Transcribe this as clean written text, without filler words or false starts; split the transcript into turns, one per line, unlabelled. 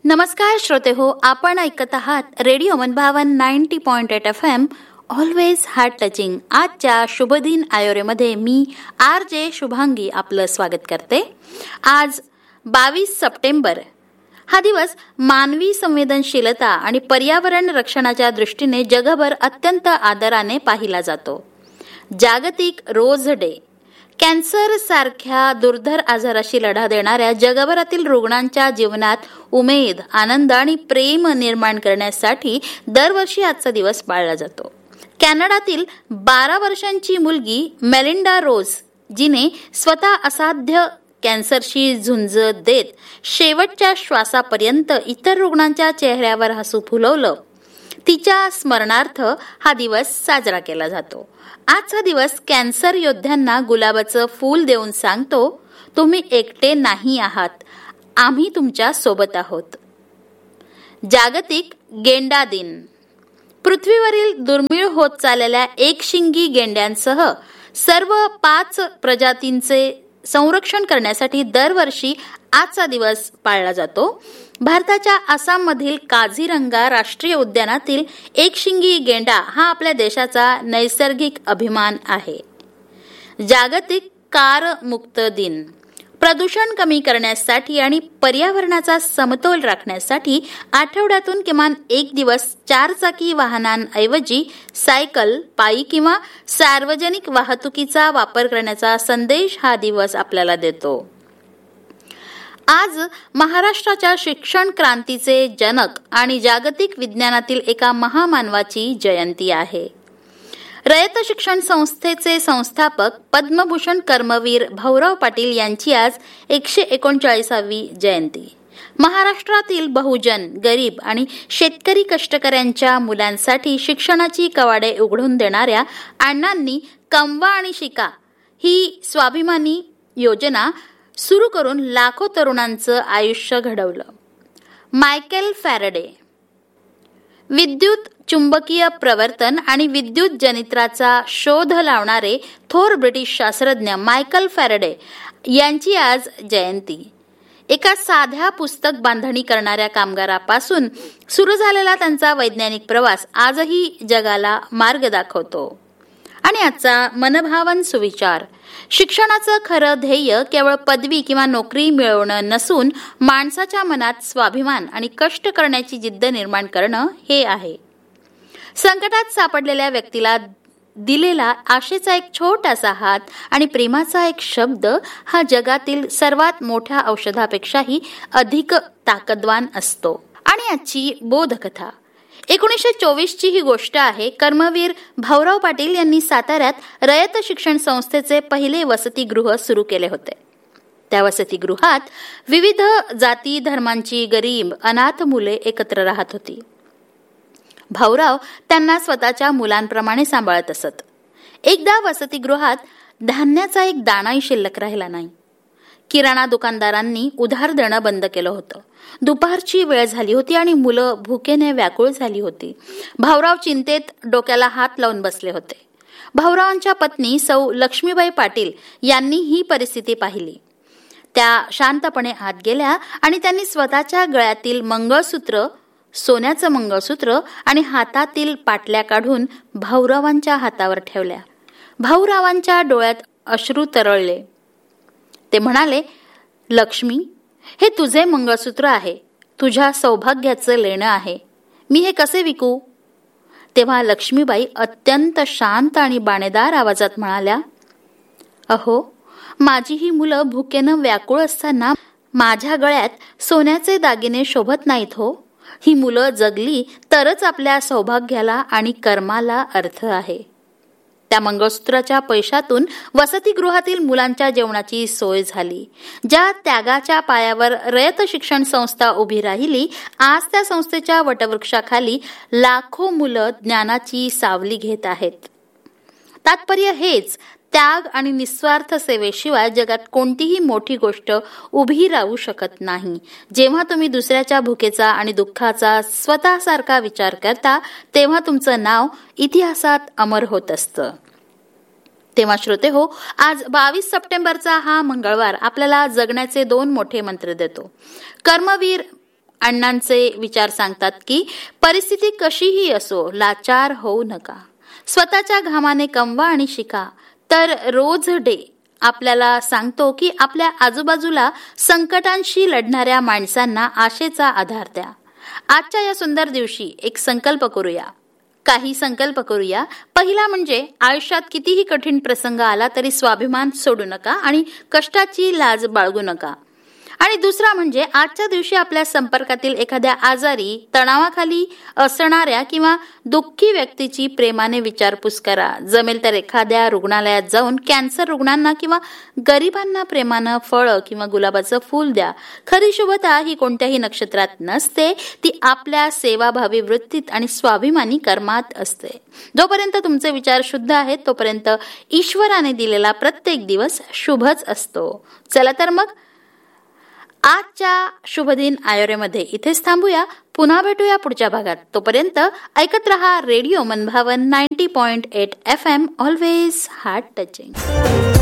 नमस्कार श्रोते हो, आपण ऐकत आहात रेडिओ मनभावन 90.8 FM, ऑलवेज हार्ट टचिंग. आजच्या शुभदिन आयोरेमध्ये मी RJ शुभांगी आपलं स्वागत करते. आज 22 सप्टेंबर हा दिवस मानवी संवेदनशीलता आणि पर्यावरण रक्षणाच्या दृष्टीने जगभर अत्यंत आदराने पाहिला जातो. जागतिक रोज डे. कॅन्सर सारख्या दुर्धर आजाराशी लढा देणाऱ्या जगभरातील रुग्णांच्या जीवनात उमेद, आनंद आणि प्रेम निर्माण करण्यासाठी दरवर्षी आजचा दिवस पाळला जातो. कॅनडातील 12 वर्षांची मुलगी मेलिंडा रोज, जिने स्वतः असाध्य कॅन्सरशी झुंज देत शेवटच्या श्वासापर्यंत इतर रुग्णांच्या चेहऱ्यावर हसू फुलवलं, तिच्या स्मरणार्थ हा दिवस साजरा केला जातो. आजचा दिवस कॅन्सर योद्ध्यांना गुलाबाचं फूल देऊन सांगतो, तुम्ही एकटे नाही आहात, आम्ही तुमच्या सोबत आहोत. जागतिक गेंडा दिन. पृथ्वीवरील दुर्मिळ होत चाललेल्या एकशिंगी गेंड्यांसह सर्व 5 प्रजातींचे संरक्षण करण्यासाठी दरवर्षी आजचा दिवस पाळला जातो. भारताच्या आसाममधील काझीरंगा राष्ट्रीय उद्यानातील एकशिंगी गेंडा हा आपल्या देशाचा नैसर्गिक अभिमान आहे. जागतिक कार मुक्त दिन. प्रदूषण कमी करण्यासाठी आणि पर्यावरणाचा समतोल राखण्यासाठी आठवड्यातून किमान एक दिवस 4 चाकी वाहनांऐवजी सायकल, पायी किंवा सार्वजनिक वाहतुकीचा वापर करण्याचा संदेश हा दिवस आपल्याला देतो. आज महाराष्ट्राच्या शिक्षण क्रांतीचे जनक आणि जागतिक विज्ञानातील एका महामानवाची जयंती आहे. रयत शिक्षण संस्थेचे संस्थापक पद्मभूषण कर्मवीर भाऊराव पाटील यांची आज 139वी जयंती. महाराष्ट्रातील बहुजन, गरीब आणि शेतकरी कष्टकऱ्यांच्या मुलांसाठी शिक्षणाची कवाडे उघडून देणाऱ्या अण्णांनी कमवा आणि शिका ही स्वाभिमानी योजना सुरू करून लाखो तरुणांचं आयुष्य घडवलं. Michael Faraday. विद्युत चुंबकीय प्रवर्तन आणि विद्युत जनित्राचा शोध लावणारे थोर ब्रिटिश शास्त्रज्ञ मायकेल फॅरेडे यांची आज जयंती. एका साध्या पुस्तक बांधणी करणाऱ्या कामगारापासून सुरू झालेला त्यांचा वैज्ञानिक प्रवास आजही जगाला मार्ग दाखवतो. आणि आजचा मनभावन सुविचार. शिक्षणाचं खरं ध्येय केवळ पदवी किंवा नोकरी मिळवणं नसून माणसाच्या मनात स्वाभिमान आणि कष्ट करण्याची जिद्द निर्माण करणं हे आहे. संकटात सापडलेल्या व्यक्तीला दिलेला आशेचा एक छोटासा हात आणि प्रेमाचा एक शब्द हा जगातील सर्वात मोठ्या औषधापेक्षाही अधिक ताकदवान असतो. आणि आजची बोधकथा. 1924 ही गोष्ट आहे. कर्मवीर भाऊराव पाटील यांनी साताऱ्यात रयत शिक्षण संस्थेचे पहिले वसतिगृह सुरू केले होते. त्या वसतिगृहात विविध जाती धर्मांची गरीब अनाथ मुले एकत्र राहत होती. भाऊराव त्यांना स्वतःच्या मुलांप्रमाणे सांभाळत असत. एकदा वसतिगृहात धान्याचा एक दाणाही शिल्लक राहिला नाही. किराणा दुकानदारांनी उधार देणं बंद केलं होतं. दुपारची वेळ झाली होती आणि मुलं भुकेने व्याकुळ झाली होती. भाऊराव चिंतेत डोक्याला हात लावून बसले होते. भाऊरावांच्या पत्नी सौ लक्ष्मीबाई पाटील यांनी ही परिस्थिती पाहिली. त्या शांतपणे आत गेल्या आणि त्यांनी स्वतःच्या गळ्यातील मंगळसूत्र, सोन्याचं मंगळसूत्र आणि हातातील पाटल्या काढून भाऊरावांच्या हातावर ठेवल्या. भाऊरावांच्या डोळ्यात अश्रू तरळले. ते म्हणाले, लक्ष्मी, हे तुझे मंगळसूत्र आहे, तुझ्या सौभाग्याचं लेणं आहे, मी हे कसे विकू? तेव्हा लक्ष्मीबाई अत्यंत शांत आणि बाणेदार आवाजात म्हणाल्या, अहो, माझी ही मुलं भुकेनं व्याकुळ असताना माझ्या गळ्यात सोन्याचे दागिने शोभत नाहीत हो. ही मुलं जगली तरच आपल्या सौभाग्याला आणि कर्माला अर्थ आहे. त्या मंगळसूत्राच्या पैशातून वसतिगृहातील मुलांच्या जेवणाची सोय झाली. ज्या त्यागाच्या पायावर रयत शिक्षण संस्था उभी राहिली, आज त्या संस्थेच्या वटवृक्षाखाली लाखो मुलं ज्ञानाची सावली घेत आहेत. तात्पर्य हेच, त्याग आणि निस्वार्थ सेवेशिवाय जगात कोणतीही मोठी गोष्ट उभी राहू शकत नाही. जेव्हा तुम्ही दुसऱ्याच्या भुकेचा आणि दुःखाचा स्वतःसारखा विचार करता, तेव्हा तुमचं नाव इतिहासात अमर होत असतं. तेव्हा श्रोते हो, आज 22 सप्टेंबरचा हा मंगळवार आपल्याला जगण्याचे 2 मोठे मंत्र देतो. कर्मवीर अण्णांचे विचार सांगतात की परिस्थिती कशीही असो, लाचार होऊ नका. स्वतःच्या घामाने कमवा आणि शिका. तर रोज डे आपल्याला सांगतो की आपल्या आजूबाजूला संकटांशी लढणाऱ्या माणसांना आशेचा आधार द्या. आजच्या या सुंदर दिवशी एक संकल्प करूया. काही संकल्प करूया. पहिला म्हणजे आयुष्यात कितीही कठीण प्रसंग आला तरी स्वाभिमान सोडू नका आणि कष्टाची लाज बाळगू नका. आणि दुसरा म्हणजे आजच्या दिवशी आपल्या संपर्कातील एखाद्या आजारी, तणावाखाली असणाऱ्या किंवा दुःखी व्यक्तीची प्रेमाने विचारपूस करा. जमेल तर एखाद्या रुग्णालयात जाऊन कॅन्सर रुग्णांना किंवा गरिबांना प्रेमानं फळं किंवा गुलाबाचं फूल द्या. खरी शुभता ही कोणत्याही नक्षत्रात नसते, ती आपल्या सेवाभावी वृत्तीत आणि स्वाभिमानी कर्मात असते. जोपर्यंत तुमचे विचार शुद्ध आहेत तोपर्यंत ईश्वराने दिलेला प्रत्येक दिवस शुभच असतो. चला तर मग आजच्या शुभदिन आयोरेमध्ये इथेच थांबूया. पुन्हा भेटूया पुढच्या भागात. तोपर्यंत ऐकत रहा रेडिओ मनभावन 90.8 FM, ऑलवेज हार्ट टचिंग.